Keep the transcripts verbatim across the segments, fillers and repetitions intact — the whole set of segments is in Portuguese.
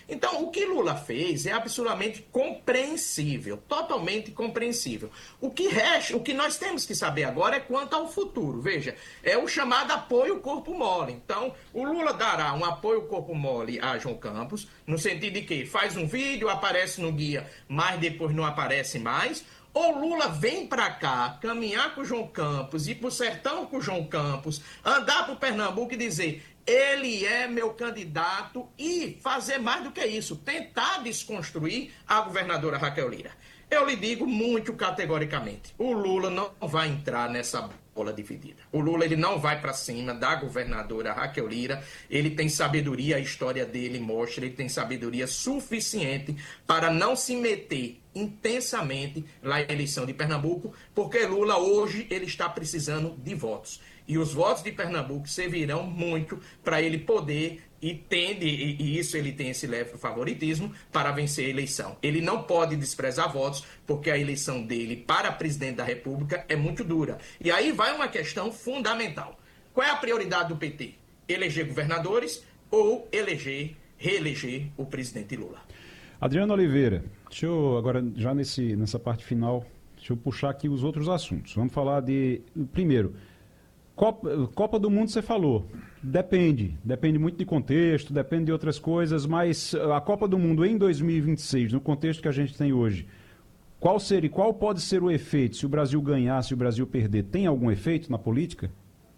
Então, o que Lula fez é absolutamente compreensível, totalmente compreensível. O que resta, o que nós temos que saber agora é quanto ao futuro. Veja, é o chamado apoio corpo mole. Então, o Lula dará um apoio corpo mole a João Campos, no sentido de que faz um vídeo, aparece no guia, mas depois não aparece mais. Ou Lula vem para cá, caminhar com o João Campos, ir para o sertão com o João Campos, andar para o Pernambuco e dizer: ele é meu candidato, e fazer mais do que isso, tentar desconstruir a governadora Raquel Lira. Eu lhe digo muito categoricamente, o Lula não vai entrar nessa bola dividida. O Lula ele não vai para cima da governadora Raquel Lira, ele tem sabedoria, a história dele mostra, ele tem sabedoria suficiente para não se meter intensamente na eleição de Pernambuco, porque Lula hoje ele está precisando de votos. E os votos de Pernambuco servirão muito para ele poder, e tende, e isso ele tem esse leve favoritismo, para vencer a eleição. Ele não pode desprezar votos, porque a eleição dele para presidente da República é muito dura. E aí vai uma questão fundamental. Qual é a prioridade do P T? Eleger governadores ou eleger, reeleger o presidente Lula? Adriano Oliveira, deixa eu agora, já nesse, nessa parte final, deixa eu puxar aqui os outros assuntos. Vamos falar de, primeiro, Copa, Copa do Mundo você falou, depende, depende muito de contexto, depende de outras coisas, mas a Copa do Mundo em dois mil e vinte e seis, no contexto que a gente tem hoje, qual seria, qual pode ser o efeito se o Brasil ganhar, se o Brasil perder? Tem algum efeito na política?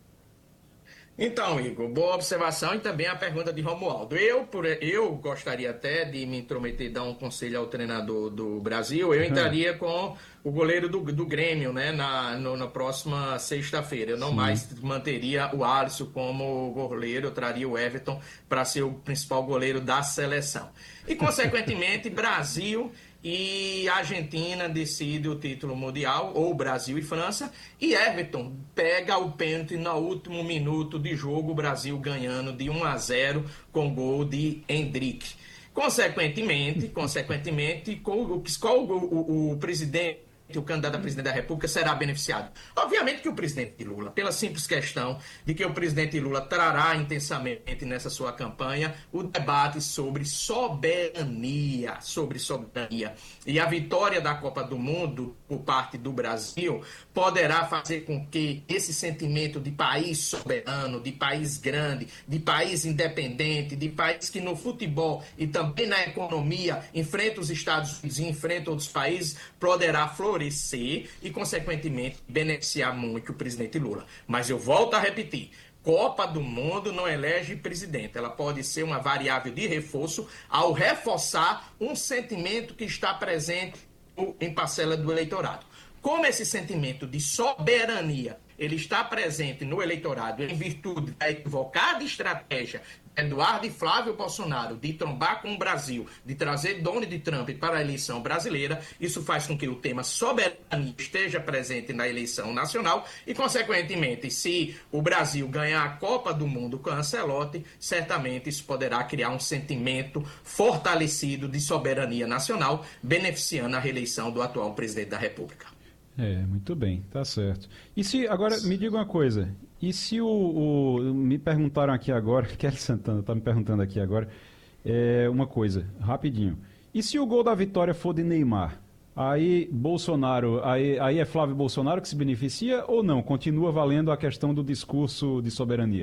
Então, Igor, boa observação e também a pergunta de Romualdo. Eu, por, eu gostaria até de me intrometer, dar um conselho ao treinador do Brasil. Eu entraria com o goleiro do, do Grêmio, né, na, no, na próxima sexta-feira. Eu não Sim. mais manteria o Alisson como goleiro, eu traria o Everton para ser o principal goleiro da seleção. E, consequentemente, Brasil e a Argentina decide o título mundial, ou Brasil e França, e Everton pega o pênalti no último minuto de jogo, o Brasil ganhando de um a zero com gol de Hendrick. Consequentemente, consequentemente qual, qual o, o, o presidente, o candidato a presidente da República será beneficiado? Obviamente que o presidente Lula, pela simples questão de que o presidente Lula trará intensamente nessa sua campanha o debate sobre soberania, sobre soberania. E a vitória da Copa do Mundo por parte do Brasil poderá fazer com que esse sentimento de país soberano, de país grande, de país independente, de país que no futebol e também na economia enfrenta os Estados Unidos e enfrenta outros países, poderá florescer e, consequentemente, beneficiar muito o presidente Lula. Mas eu volto a repetir, Copa do Mundo não elege presidente. Ela pode ser uma variável de reforço ao reforçar um sentimento que está presente em parcela do eleitorado. Como esse sentimento de soberania ele está presente no eleitorado em virtude da equivocada estratégia de Eduardo e Flávio Bolsonaro de trombar com o Brasil, de trazer Donald Trump para a eleição brasileira, isso faz com que o tema soberania esteja presente na eleição nacional e, consequentemente, se o Brasil ganhar a Copa do Mundo com Ancelotti, certamente isso poderá criar um sentimento fortalecido de soberania nacional, beneficiando a reeleição do atual presidente da República. É, muito bem, tá certo. E se, agora, me diga uma coisa, e se o, o me perguntaram aqui agora, Kelly Santana tá me perguntando aqui agora, é, uma coisa, rapidinho, e se o gol da vitória for de Neymar, aí Bolsonaro, aí, aí é Flávio Bolsonaro que se beneficia ou não? Continua valendo a questão do discurso de soberania?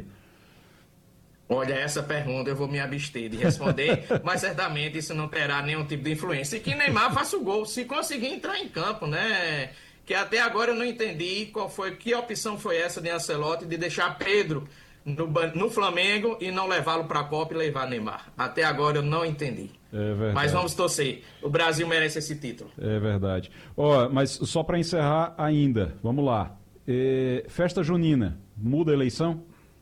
Olha, essa pergunta eu vou me abster de responder, mas certamente isso não terá nenhum tipo de influência. E que Neymar faça o gol, se conseguir entrar em campo, né? Que até agora eu não entendi qual foi, que opção foi essa de Ancelotti de deixar Pedro no, no Flamengo e não levá-lo para a Copa e levar Neymar. Até agora eu não entendi. É verdade. Mas vamos torcer. O Brasil merece esse título. É verdade. Ó, mas só para encerrar ainda, vamos lá. É, festa junina, muda a eleição?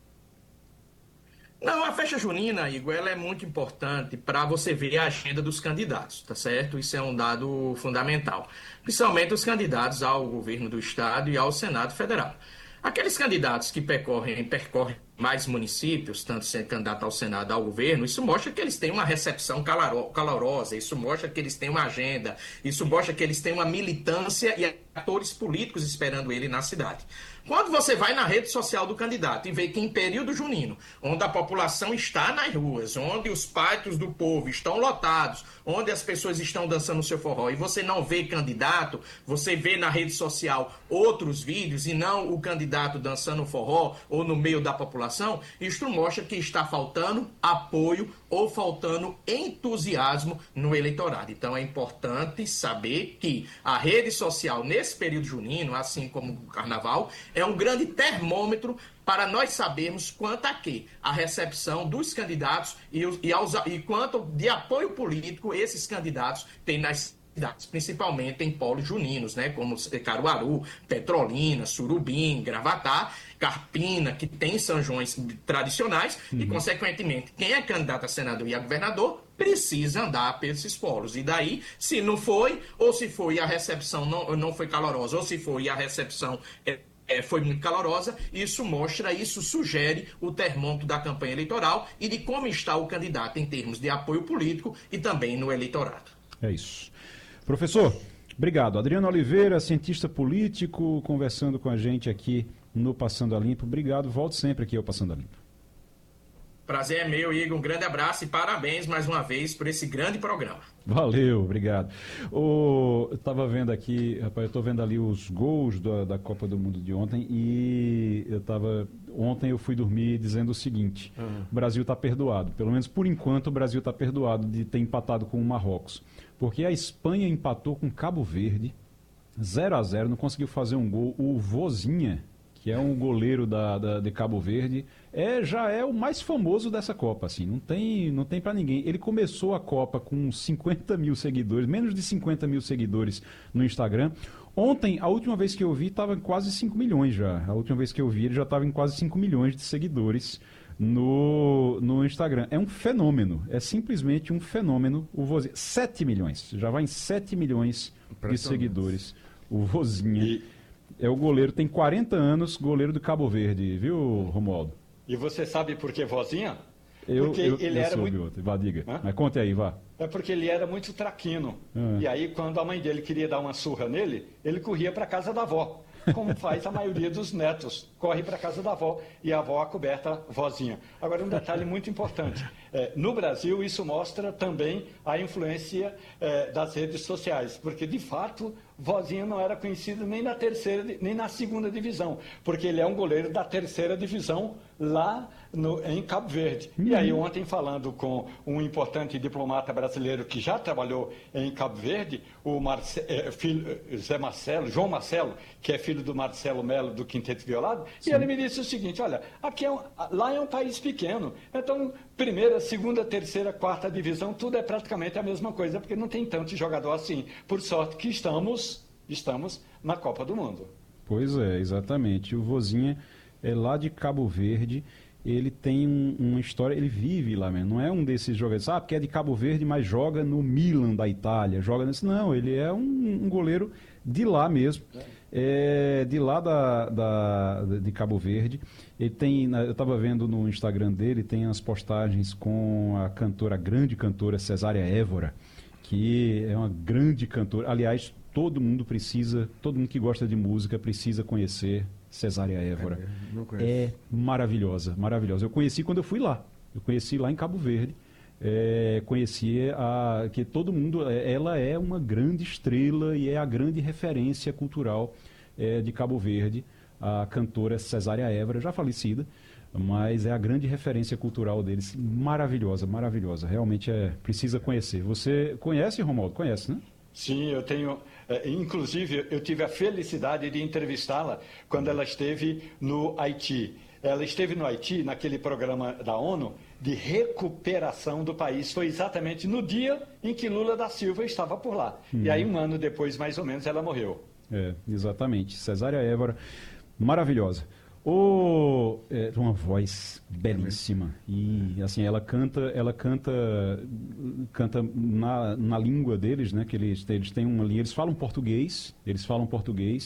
Não, a festa junina, Igor, ela é muito importante para você ver a agenda dos candidatos, tá certo? Isso é um dado fundamental. Principalmente os candidatos ao governo do Estado e ao Senado Federal. Aqueles candidatos que percorrem, percorrem mais municípios, tanto sendo candidato ao Senado ao governo, isso mostra que eles têm uma recepção calaro- calorosa, isso mostra que eles têm uma agenda, isso mostra que eles têm uma militância e atores políticos esperando ele na cidade. Quando você vai na rede social do candidato e vê que em período junino, onde a população está nas ruas, onde os pátios do povo estão lotados, onde as pessoas estão dançando o seu forró, e você não vê candidato, você vê na rede social outros vídeos e não o candidato dançando o forró ou no meio da população, isto mostra que está faltando apoio ou faltando entusiasmo no eleitorado. Então é importante saber que a rede social nesse período junino, assim como o carnaval, é um grande termômetro para nós sabermos quanto a quê? A recepção dos candidatos e, os, e, aos, e quanto de apoio político esses candidatos têm nas cidades, principalmente em polos juninos, né, como Caruaru, Petrolina, Surubim, Gravatá, Carpina, que tem São Joões tradicionais, uhum. E, consequentemente, quem é candidato a senador e a governador precisa andar por esses polos. E daí, se não foi, ou se foi a recepção não, não foi calorosa, ou se foi a recepção... É, É, foi muito calorosa, isso mostra, isso sugere o termômetro da campanha eleitoral e de como está o candidato em termos de apoio político e também no eleitorado. É isso. Professor, obrigado. Adriano Oliveira, cientista político, conversando com a gente aqui no Passando a Limpo. Obrigado, volte sempre aqui ao Passando a Limpo. Prazer é meu, Igor. Um grande abraço e parabéns mais uma vez por esse grande programa. Valeu, obrigado. O, eu estava vendo aqui, rapaz, eu estou vendo ali os gols da, da Copa do Mundo de ontem e eu estava... Ontem eu fui dormir dizendo o seguinte, uhum. O Brasil está perdoado. Pelo menos por enquanto o Brasil está perdoado de ter empatado com o Marrocos. Porque a Espanha empatou com Cabo Verde, zero a zero, não conseguiu fazer um gol. O Vozinha, que é um goleiro da, da, de Cabo Verde, é, já é o mais famoso dessa Copa, assim, não tem, não tem para ninguém. Ele começou a Copa com cinquenta mil seguidores, menos de cinquenta mil seguidores no Instagram. Ontem, a última vez que eu vi, estava em quase cinco milhões já. A última vez que eu vi, ele já estava em quase cinco milhões de seguidores no, no Instagram. É um fenômeno, é simplesmente um fenômeno. O Vozinha, sete milhões, já vai em sete milhões de seguidores. O Vozinha... E... É o goleiro, tem quarenta anos, goleiro do Cabo Verde, viu, Romualdo? E você sabe por que Vozinha? Eu, porque eu, ele eu era soube muito... outro. Vá, diga. Hã? Mas conte aí, vá. É porque ele era muito traquino. Ah. E aí, quando a mãe dele queria dar uma surra nele, ele corria para casa da avó. Como faz a maioria dos netos. Corre para casa da avó e a avó a coberta Vozinha. Agora, um detalhe muito importante. É, no Brasil, isso mostra também a influência é, das redes sociais. Porque, de fato, Vozinha não era conhecido nem na terceira, nem na segunda divisão. Porque ele é um goleiro da terceira divisão lá no, em Cabo Verde. Uhum. E aí, ontem, falando com um importante diplomata brasileiro que já trabalhou em Cabo Verde, o Marce, é, filho, Zé Marcelo, João Marcelo, que é filho do Marcelo Melo, do Quinteto Violado, Sim. E ele me disse o seguinte, olha, aqui é um, lá é um país pequeno, então, primeira, segunda, terceira, quarta divisão, tudo é praticamente a mesma coisa, porque não tem tanto jogador assim. Por sorte que estamos, estamos na Copa do Mundo. Pois é, exatamente. O Vozinha é lá de Cabo Verde, ele tem um, uma história, ele vive lá mesmo, não é um desses jogadores, ah, porque é de Cabo Verde, mas joga no Milan da Itália, joga nesse... Não, ele é um, um goleiro de lá mesmo, é, de lá da, da, de Cabo Verde. Ele tem, eu estava vendo no Instagram dele, tem as postagens com a cantora, a grande cantora Cesária Évora, que é uma grande cantora, aliás, todo mundo precisa, todo mundo que gosta de música precisa conhecer Cesária Évora. É, é maravilhosa, maravilhosa. Eu conheci quando eu fui lá. Eu conheci lá em Cabo Verde. É, conheci a, que todo mundo... Ela é uma grande estrela e é a grande referência cultural é, de Cabo Verde. A cantora Cesária Évora, já falecida, mas é a grande referência cultural deles. Maravilhosa, maravilhosa. Realmente é, precisa conhecer. Você conhece, Romualdo? Conhece, né? Sim, eu tenho, inclusive eu tive a felicidade de entrevistá-la quando ela esteve no Haiti. Ela esteve no Haiti, naquele programa da ONU, de recuperação do país. Foi exatamente no dia em que Lula da Silva estava por lá. Hum. E aí um ano depois, mais ou menos, ela morreu. É, exatamente. Cesária Évora, maravilhosa. Oh, é, uma voz belíssima e assim ela canta, ela canta, canta na, na língua deles, né? Que eles, eles têm uma linha, eles falam português, eles falam português,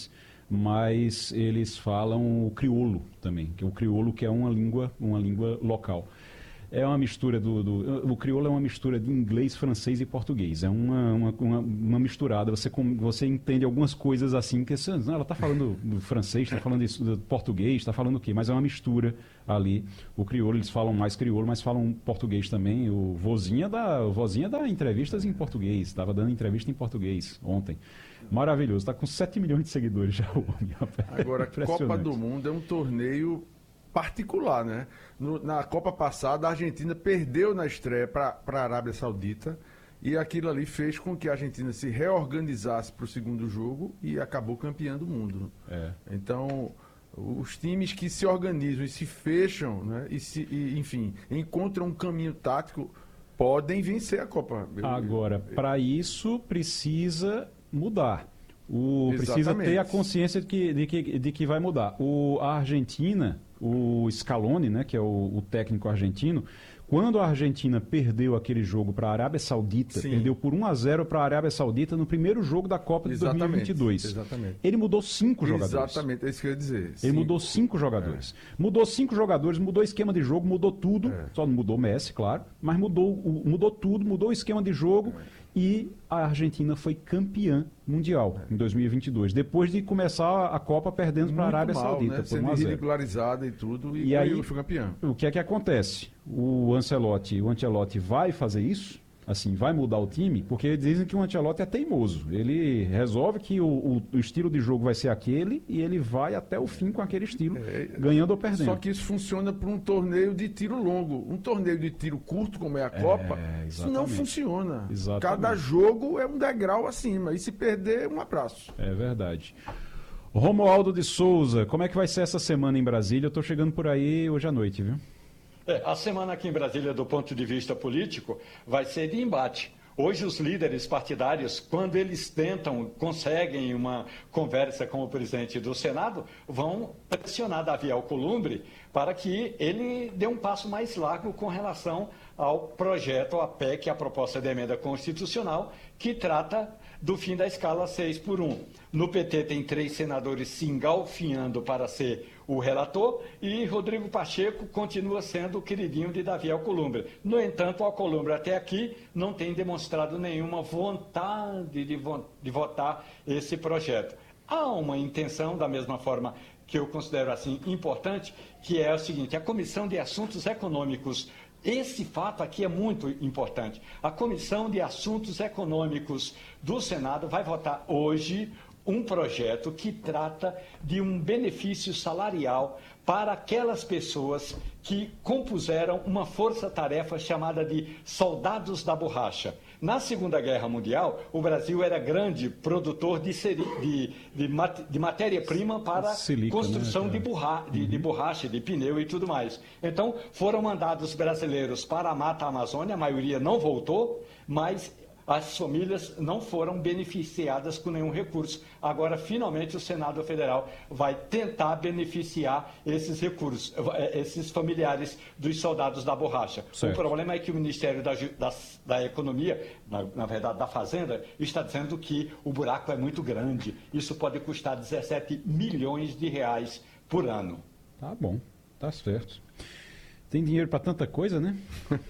mas eles falam o crioulo também, que é o crioulo que é uma língua, uma língua local. É uma mistura do, do... O crioulo é uma mistura de inglês, francês e português. É uma, uma, uma, uma misturada. Você, você entende algumas coisas assim, que você, não, ela está falando do francês, está falando isso, do português, está falando o quê? Mas é uma mistura ali. O crioulo, eles falam mais crioulo, mas falam português também. O Vozinha dá, o Vozinha dá entrevistas em português. Estava dando entrevista em português ontem. Maravilhoso. Está com sete milhões de seguidores já o homem. Agora, a Copa do Mundo é um torneio particular, né? No, na Copa passada, a Argentina perdeu na estreia para a Arábia Saudita e aquilo ali fez com que a Argentina se reorganizasse para o segundo jogo e acabou campeã do mundo. É. Então, os times que se organizam e se fecham, né? e, se, e, enfim, encontram um caminho tático, podem vencer a Copa. Agora, para isso, precisa mudar. O, precisa ter a consciência de que, de que, de que vai mudar. O, a Argentina, o Scaloni, né, que é o, o técnico argentino, quando a Argentina perdeu aquele jogo para a Arábia Saudita, Sim. perdeu por um a zero para a Arábia Saudita no primeiro jogo da Copa de exatamente, dois mil e vinte e dois. Exatamente. Ele mudou cinco jogadores. Exatamente, é isso que eu ia dizer. Ele cinco. mudou cinco jogadores. É. Mudou cinco jogadores, mudou esquema de jogo, mudou tudo. É. Só não mudou o Messi, claro, mas mudou, mudou tudo, mudou o esquema de jogo. É. E a Argentina foi campeã mundial é. em dois mil e vinte e dois, depois de começar a Copa perdendo para a Arábia mal, Saudita. Né? Sendo ridicularizada e tudo, e, e aí foi campeã. O que é que acontece? O Ancelotti, o Ancelotti vai fazer isso? Assim, vai mudar o time? Porque dizem que o Ancelotti é teimoso. Ele resolve que o, o, o estilo de jogo vai ser aquele e ele vai até o fim com aquele estilo, é, ganhando ou perdendo. Só que isso funciona para um torneio de tiro longo. Um torneio de tiro curto, como é a Copa, é, isso não funciona. Exatamente. Cada jogo é um degrau acima. E se perder, um abraço. É verdade. Romualdo de Souza, como é que vai ser essa semana em Brasília? Eu estou chegando por aí hoje à noite, viu? É, a semana aqui em Brasília, do ponto de vista político, vai ser de embate. Hoje, os líderes partidários, quando eles tentam, conseguem uma conversa com o presidente do Senado, vão pressionar Davi Alcolumbre para que ele dê um passo mais largo com relação ao projeto, a P E C, a proposta de emenda constitucional, que trata do fim da escala seis por um. No P T tem três senadores se engalfinhando para ser o relator e Rodrigo Pacheco continua sendo o queridinho de Davi Alcolumbre. No entanto, Alcolumbre até aqui não tem demonstrado nenhuma vontade de, vo de votar esse projeto. Há uma intenção, da mesma forma que eu considero assim importante, que é o seguinte: a Comissão de Assuntos Econômicos. Esse fato aqui é muito importante. A Comissão de Assuntos Econômicos do Senado vai votar hoje um projeto que trata de um benefício salarial para aquelas pessoas que compuseram uma força-tarefa chamada de Soldados da Borracha. Na Segunda Guerra Mundial, o Brasil era grande produtor de, de, de, mat de matéria-prima para Silica, construção né, de, borra de, uhum. de borracha, de pneu e tudo mais. Então, foram mandados brasileiros para a Mata Amazônia, a maioria não voltou, mas as famílias não foram beneficiadas com nenhum recurso. Agora, finalmente, o Senado Federal vai tentar beneficiar esses recursos, esses familiares dos soldados da borracha. Certo. O problema é que o Ministério da, da, da Economia, na, na verdade da Fazenda, está dizendo que o buraco é muito grande. Isso pode custar dezessete milhões de reais por ano. Tá bom, tá certo. Tem dinheiro para tanta coisa, né?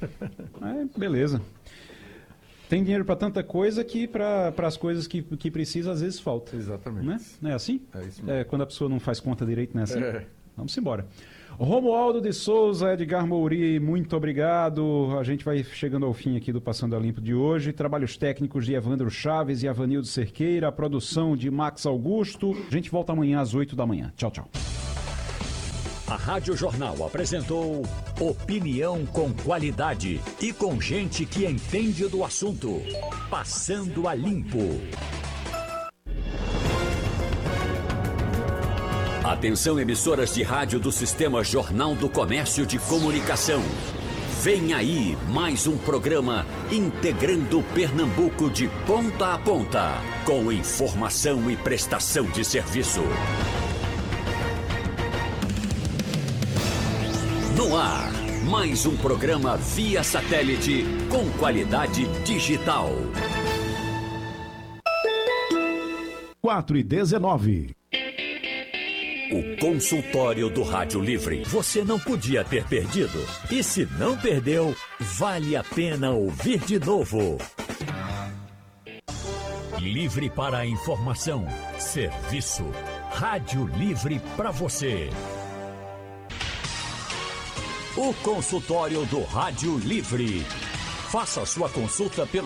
É, beleza. Tem dinheiro para tanta coisa que para as coisas que, que precisa, às vezes falta. Exatamente. Né? Não é assim? É isso mesmo. É, quando a pessoa não faz conta direito, não é assim? É. Vamos embora. Romualdo de Souza, Edgar Mouri, muito obrigado. A gente vai chegando ao fim aqui do Passando a Limpo de hoje. Trabalhos técnicos de Evandro Chaves e Avanildo Cerqueira, a produção de Max Augusto. A gente volta amanhã às oito da manhã. Tchau, tchau. A Rádio Jornal apresentou opinião com qualidade e com gente que entende do assunto. Passando a Limpo. Atenção, emissoras de rádio do Sistema Jornal do Comércio de Comunicação. Vem aí mais um programa integrando Pernambuco de ponta a ponta, com informação e prestação de serviço. No ar, mais um programa via satélite com qualidade digital. quatro e dezenove. O consultório do Rádio Livre. Você não podia ter perdido. E se não perdeu, vale a pena ouvir de novo. Livre para a informação, serviço. Rádio Livre para você. O consultório do Rádio Livre. Faça sua consulta pelo